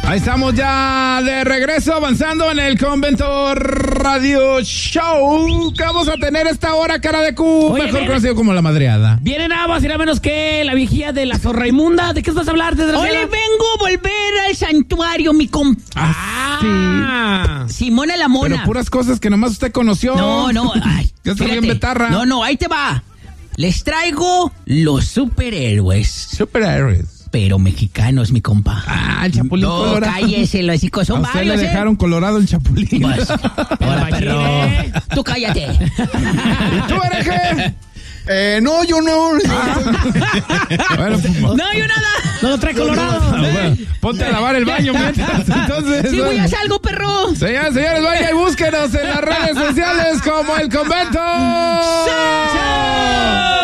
Ahí estamos ya de regreso, avanzando en el Convento Radio Show. Que vamos a tener esta hora, cara de Q, mejor conocido como La Madreada. Viene nada más y nada menos que la vigía de la Zorraimunda. ¿De qué vas a hablar, desgraciada? Hoy vengo a volver al santuario, mi compa. Sí. Simona la Mona. Pero puras cosas que nomás usted conoció. No. Ay, ya está bien betarra. No, ahí te va. Les traigo los superhéroes. Superhéroes. Pero mexicanos, mi compa. El Chapulín Colorado. Cállese, los chicos son a usted varios. le dejaron colorado el Chapulín. Pues, ahora, perro. Tú cállate. ¿Y tú, hereje? No, yo no. Bueno, pues, no, yo nada. No lo trae colorado. Bueno, ponte a lavar el baño mientras. Entonces, sí, voy a hacer algo, perro. Señores, vaya y búsquenos en las redes sociales como El Convento. ¡Sí!